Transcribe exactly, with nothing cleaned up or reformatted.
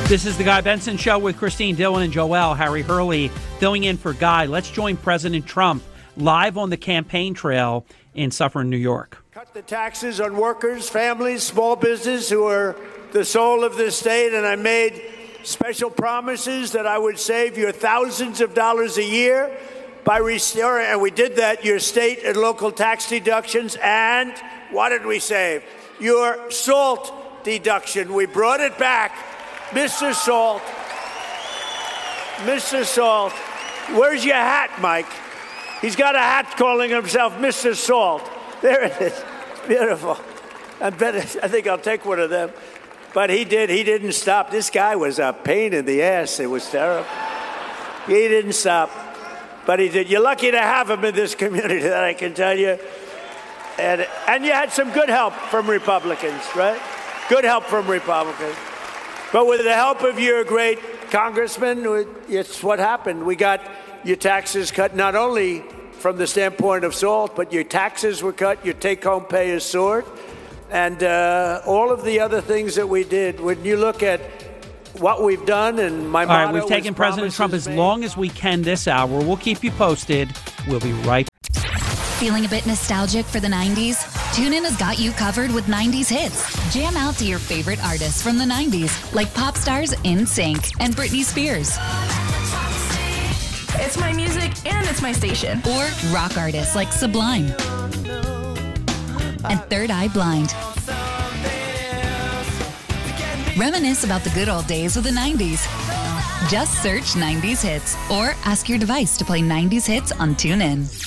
This is the Guy Benson Show with Christine Dillon and Joel. Harry Hurley filling in for Guy. Let's join President Trump live on the campaign trail in Suffern, New York. Cut the taxes on workers, families, small business who are the soul of this state, and I made special promises that I would save you thousands of dollars a year by restoring, and we did that, your state and local tax deductions. And what did we save? Your SALT deduction. We brought it back. Mister Salt, Mister Salt, where's your hat, Mike? He's got a hat calling himself Mister Salt. There it is. Beautiful. I bet, I think I'll take one of them. But he did. He didn't stop. This guy was a pain in the ass. It was terrible. He didn't stop. But he did. You're lucky to have him in this community, that I can tell you. And, and you had some good help from Republicans, right? Good help from Republicans. But with the help of your great congressman, it's what happened. We got your taxes cut, not only from the standpoint of SALT, but your taxes were cut, your take-home pay is soared, and uh, all of the other things that we did. When you look at what we've done, and my All motto right, we've taken President Trump as made. long as we can this hour. We'll keep you posted. We'll be right back. Feeling a bit nostalgic for the nineties? TuneIn has got you covered with nineties hits. Jam out to your favorite artists from the nineties, like pop stars NSYNC and Britney Spears. It's my music and it's my station. Or rock artists like Sublime and Third Eye Blind. Reminisce about the good old days of the nineties. Just search nineties hits or ask your device to play nineties hits on TuneIn.